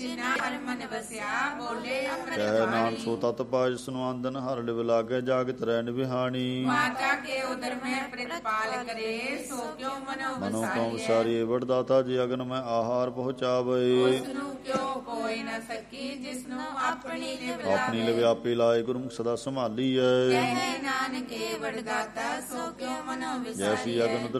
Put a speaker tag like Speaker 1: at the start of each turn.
Speaker 1: ਜਿਨਾ ਹਰ ਮਨ ਵਸਿਆ, ਬੋਲੇ ਅੰਮ੍ਰਿਤ
Speaker 2: ਕਹਿ ਨਾਨਕ
Speaker 1: ਬਾਣੀ।
Speaker 2: ਸੋ ਤਤ ਪਾਜ ਸੁਨਵੰਦਨ, ਹਰ ਲਿਵ ਲਾਗੇ ਜਾਗਤ ਰਹਿ ਨਿਭਾਣੀ।
Speaker 1: ਮਾਤਾ ਕੇ ਉਦਰ ਮੈਂ ਪ੍ਰਤਪਾਲ ਕਰੇ, ਸੋ ਕਿਉ ਮਨੋ
Speaker 2: ਮਨੋ ਕਉ
Speaker 1: ਵਸਾਈਐ।
Speaker 2: ਵਿਸਾਰੀ ਵਡ ਦਾਤਾ, ਜੀ ਅਗਨ ਮੈਂ ਆਹਾਰ ਪਹੁੰਚਾਵੇ।
Speaker 1: ਉਸ ਨੂੰ ਕਿਉ ਕੋਈ ਨ ਸਕੀ, ਜਿਸ ਨੂੰ ਆਪਣੀ ਲਿਵ
Speaker 2: ਆਪਣੀ
Speaker 1: ਲਾਵੇ।
Speaker 2: ਲਿਵ ਆਪੇ ਲਾਏ, ਗੁਰਮੁਖ ਸਦਾ ਸੰਭਾਲੀਐ।
Speaker 1: ਕਹਿ ਨਾਨਕੇ ਵਡਦਾਤਾ, ਸੋ ਕਿਉ ਮਨੋ
Speaker 2: ਜੈਸੀ
Speaker 1: ਵਿਸਾਰੀਐ।
Speaker 2: ਅਗਨ ਉਦਰ